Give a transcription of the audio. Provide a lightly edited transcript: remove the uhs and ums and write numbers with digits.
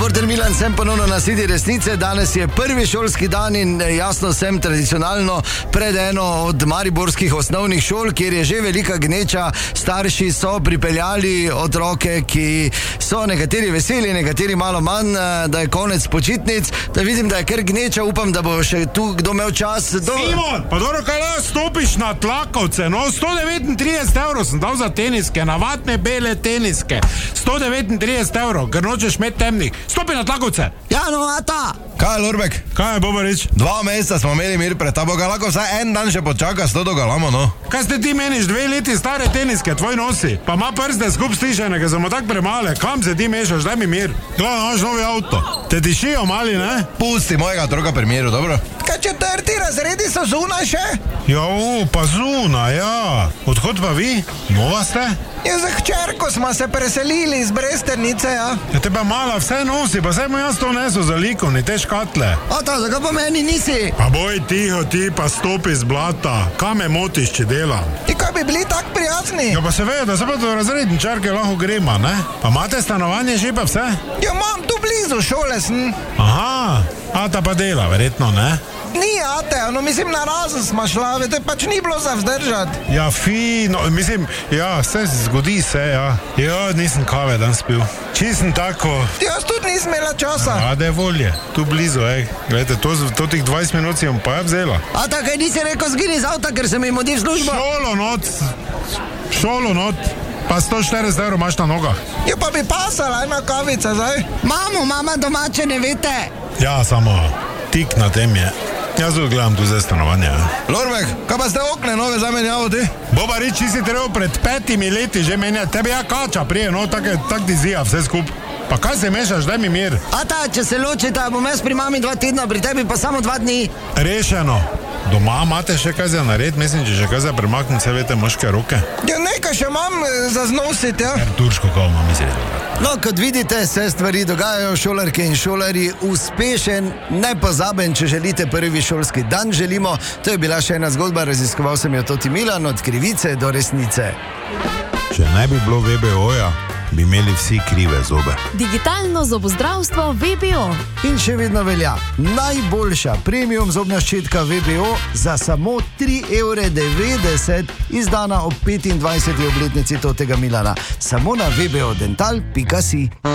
Reporter Milan, sem ponovno na sedi resnice. Danes je prvi šolski dan in jasno sem tradicionalno pred eno od mariborskih osnovnih šol, kjer je že velika gneča. Starši so pripeljali otroke, ki so nekateri veseli, nekateri malo manj, da je konec počitnic. Da vidim, da je kar gneča, upam, da bo še tu kdo imel čas. Simon, pa dobro, kaj da stopiš na tlakovce, no, 139 evrov sem dal za teniske, navadne bele teniske, 139 evrov, ker nočeš imeti temnih. Stopi na tlakovce. Ja, no, ata. Kaj je, Lorbek? Kaj je, Bobarič? 2 meseca smo imeli mir pred tabo, ga lahko vsaj en dan še počaka s to dogalamo, no. Kaj ste ti meniš, 2 leti stare teniske, tvoj nosi, pa ima prste skup stišene, ker smo tak premale, kam se ti mešaš, daj mi mir. Gledaj, imaš novi avto. Te tišijo mali, ne? Pusti mojega otroka pri miru, dobro? Kaj 4. razredi so zunaj še? Ja, pa zunaj, ja. Odhod pa vi? Nova ste? Ja, za hčerko smo se preselili iz Bresternice, ja. Ja, te pa mala vse nosi, pa saj mu jaz to neso za likovni, te škatle. Ata, zakaj pa meni nisi? Pa boj tiho, ti pa stopi z blata. Kam me motiš, če delam? Ti kaj bi bili tak prijazni? Ja, pa se ve, da se pa do razredničarke lahko grema, ne? Pa imate stanovanje že pa vse? Ja, imam tu blizu šole sem. Aha, ata pa dela, verjetno, ne? Ni, ate, no mislim na razen smo šla, vete, pač ni bilo za vzdržati. Ja, fino, mislim, ja, vse zgodi se, ja. Ja, nisem kave danes pil. Čisem tako. Jaz tudi nisem imela časa. Rade volje, tu blizu, gledajte, to tih 20 minut si bom pa ja vzela. Ata, kaj nisi rekel, zgini z avta, ker se mi modi v službo? Šolo not, pa 140 evrov imaš na nogah. Ja, pa bi pasala ena kavica, zdaj. Mama domače ne vete. Ja, samo tik na tem je. Jaz gledam tu zdaj stanovanje. Lorbek, kaj pa ste okne nove zamenjavo ti? Bobarič, si treba pred 5 leti že menjati. Tebi ja kača prije, no, tak ti zija vse skup. Pa kaj se mešaš, daj mi mir. Ata, če se ločita, bom jaz pri mami 2 tedna, pri tebi pa samo 2 dni. Rešeno. Doma imate še kaj za nared, mislim, če še kaj za premakniti, se vete moške roke. Ja, nekaj še imam za znositi, ja. Turško, kao imam izredno. No, kot vidite, se stvari dogajajo, šolarke in šolari, uspešen, nepozaben, če želite prvi šolski dan želimo. To je bila še ena zgodba, raziskoval sem jo Toti Milan, od krivice do resnice. Če ne bi bilo VBO-ja, bi imeli vsi krive zobe. Digitalno zobozdravstvo VBO. In še vedno velja, najboljša premium zobna ščetka VBO za samo 3,90 €, izdana ob 25. obletnici Totega Milana. Samo na vbodental.si.